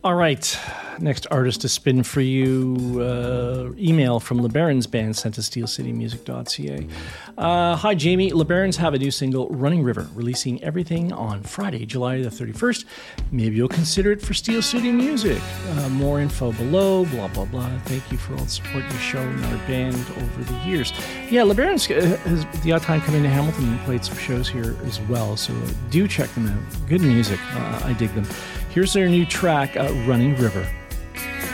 All right, next artist to spin for you. Email from LeBaron's band sent to steelcitymusic.ca. Hi, Jamie. LeBaron's have a new single, Running River, releasing everything on Friday, July the 31st. Maybe you'll consider it for Steel City Music. More info below, blah, blah, blah. Thank you for all the support you've shown our band over the years. Yeah, LeBaron's has the odd time coming to Hamilton and played some shows here as well, so do check them out. Good music. I dig them. Here's their new track, Running River.